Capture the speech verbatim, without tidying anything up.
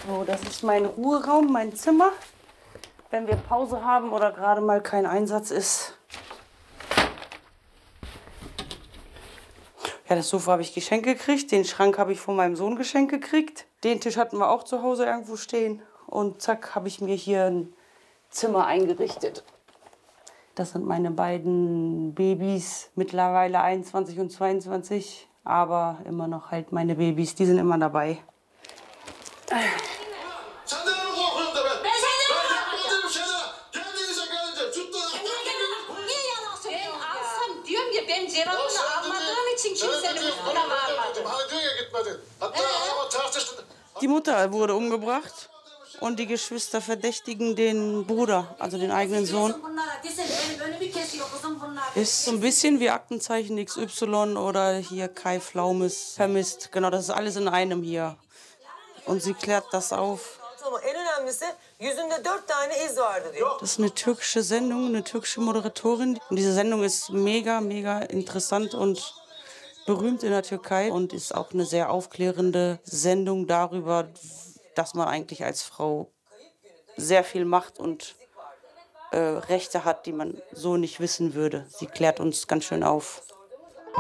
So, das ist mein Ruheraum, mein Zimmer. Wenn wir Pause haben oder gerade mal kein Einsatz ist. Ja, das Sofa habe ich geschenkt gekriegt. Den Schrank habe ich von meinem Sohn geschenkt gekriegt. Den Tisch hatten wir auch zu Hause irgendwo stehen. Und zack, habe ich mir hier ein Zimmer eingerichtet. Das sind meine beiden Babys, mittlerweile einundzwanzig und zweiundzwanzig. Aber immer noch halt meine Babys, die sind immer dabei. Die Mutter wurde umgebracht und die Geschwister verdächtigen den Bruder, also den eigenen Sohn. Ist so ein bisschen wie Aktenzeichen X Y oder hier Kai Pflaumes vermisst. Genau, das ist alles in einem hier. Und sie klärt das auf. Das ist eine türkische Sendung, eine türkische Moderatorin. Und diese Sendung ist mega, mega interessant und berühmt in der Türkei und ist auch eine sehr aufklärende Sendung darüber, dass man eigentlich als Frau sehr viel Macht und äh, Rechte hat, die man so nicht wissen würde. Sie klärt uns ganz schön auf.